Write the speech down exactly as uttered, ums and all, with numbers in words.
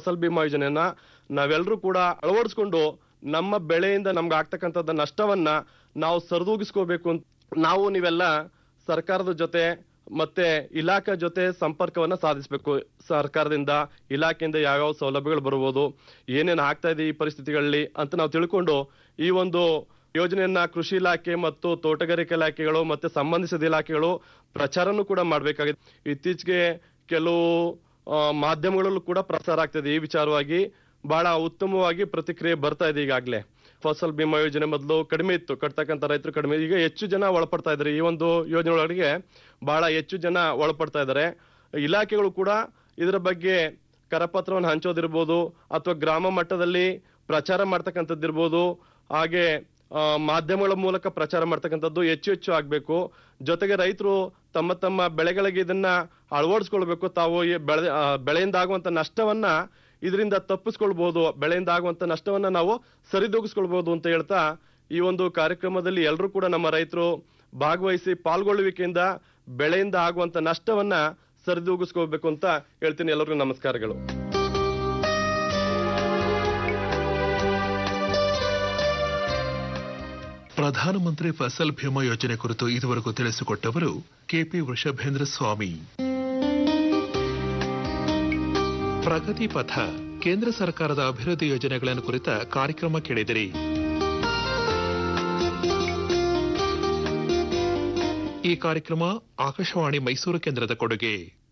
ಫಸಲ್ ಬಿಮಾ ಯೋಜನೆಯನ್ನ ನಾವೆಲ್ಲರೂ ಕೂಡ ಅಳವಡಿಸ್ಕೊಂಡು ನಮ್ಮ ಬೆಳೆಯಿಂದ ನಮ್ಗೆ ಆಗ್ತಕ್ಕಂಥದ್ದು ನಷ್ಟವನ್ನ ನಾವು ಸರಿದೂಗಿಸ್ಕೋಬೇಕು ಅಂತ ನಾವು ನೀವೆಲ್ಲ ಸರ್ಕಾರದ ಜೊತೆ ಮತ್ತೆ ಇಲಾಖೆ ಜೊತೆ ಸಂಪರ್ಕವನ್ನ ಸಾಧಿಸಬೇಕು. ಸರ್ಕಾರದಿಂದ ಇಲಾಖೆಯಿಂದ ಯಾವ್ಯಾವ ಸೌಲಭ್ಯಗಳು ಬರ್ಬೋದು, ಏನೇನು ಆಗ್ತಾ ಇದೆ ಈ ಪರಿಸ್ಥಿತಿಗಳಲ್ಲಿ ಅಂತ ನಾವು ತಿಳ್ಕೊಂಡು ಈ ಒಂದು ಯೋಜನೆಯನ್ನ ಕೃಷಿ ಇಲಾಖೆ ಮತ್ತು ತೋಟಗಾರಿಕೆ ಇಲಾಖೆಗಳು ಮತ್ತೆ ಸಂಬಂಧಿಸಿದ ಇಲಾಖೆಗಳು ಪ್ರಚಾರನೂ ಕೂಡ ಮಾಡಬೇಕಾಗಿದೆ. ಇತ್ತೀಚೆಗೆ ಕೆಲವು ಮಾಧ್ಯಮಗಳಲ್ಲೂ ಕೂಡ ಪ್ರಸಾರ ಆಗ್ತದೆ ಈ ವಿಚಾರವಾಗಿ. ಬಹಳ ಉತ್ತಮವಾಗಿ ಪ್ರತಿಕ್ರಿಯೆ ಬರ್ತಾ ಇದೆ. ಈಗಾಗಲೇ ಫಸಲ್ ಬಿಮಾ ಯೋಜನೆ ಮೊದಲು ಕಡಿಮೆ ಇತ್ತು, ಕಟ್ತಕ್ಕಂಥ ರೈತರು ಕಡಿಮೆ, ಈಗ ಹೆಚ್ಚು ಜನ ಒಳಪಡ್ತಾ ಇದ್ದಾರೆ. ಈ ಒಂದು ಯೋಜನೆ ಒಳಗೆ ಬಹಳ ಹೆಚ್ಚು ಜನ ಒಳಪಡ್ತಾ ಇದ್ದಾರೆ. ಇಲಾಖೆಗಳು ಕೂಡ ಇದರ ಬಗ್ಗೆ ಕರಪತ್ರವನ್ನು ಹಂಚೋದಿರ್ಬೋದು ಅಥವಾ ಗ್ರಾಮ ಮಟ್ಟದಲ್ಲಿ ಪ್ರಚಾರ ಮಾಡ್ತಕ್ಕಂಥದ್ದಿರ್ಬೋದು, ಹಾಗೆ ಮಾಧ್ಯಮಗಳ ಮೂಲಕ ಪ್ರಚಾರ ಮಾಡ್ತಕ್ಕಂಥದ್ದು ಹೆಚ್ಚು ಹೆಚ್ಚು ಆಗ್ಬೇಕು. ಜೊತೆಗೆ ರೈತರು ತಮ್ಮ ತಮ್ಮ ಬೆಳೆಗಳಿಗೆ ಇದನ್ನ ಅಳವಡಿಸ್ಕೊಳ್ಬೇಕು. ತಾವು ಈ ಬೆಳೆ ಬೆಳೆಯಿಂದ ಆಗುವಂತ ನಷ್ಟವನ್ನ ಇದರಿಂದ ತಪ್ಪಿಸ್ಕೊಳ್ಬಹುದು, ಬೆಳೆಯಿಂದ ಆಗುವಂತ ನಷ್ಟವನ್ನ ನಾವು ಸರಿದೂಗಿಸ್ಕೊಳ್ಬಹುದು ಅಂತ ಹೇಳ್ತಾ ಈ ಒಂದು ಕಾರ್ಯಕ್ರಮದಲ್ಲಿ ಎಲ್ಲರೂ ಕೂಡ ನಮ್ಮ ರೈತರು ಭಾಗವಹಿಸಿ ಪಾಲ್ಗೊಳ್ಳುವಿಕೆಯಿಂದ ಬೆಳೆಯಿಂದ ಆಗುವಂತ ನಷ್ಟವನ್ನ ಸರಿದೂಗಿಸ್ಕೋಬೇಕು ಅಂತ ಹೇಳ್ತೀನಿ. ಎಲ್ಲರಿಗೂ ನಮಸ್ಕಾರಗಳು. ಪ್ರಧಾನಮಂತ್ರಿ ಫಸಲ್ ಭೀಮಾ ಯೋಜನೆ ಕುರಿತು ಇದುವರೆಗೂ ತಿಳಿಸಿಕೊಟ್ಟವರು ಕೆಪಿ ವೃಷಭೇಂದ್ರ ಸ್ವಾಮಿ. ಪ್ರಗತಿ ಪಥ ಕೇಂದ್ರ ಸರ್ಕಾರದ ಅಭಿವೃದ್ಧಿ ಯೋಜನೆಗಳನ್ನು ಕುರಿತ ಕಾರ್ಯಕ್ರಮ ಕೇಳಿದಿರಿ. ಈ ಕಾರ್ಯಕ್ರಮ ಆಕಾಶವಾಣಿ ಮೈಸೂರು ಕೇಂದ್ರದ ಕೊಡುಗೆ.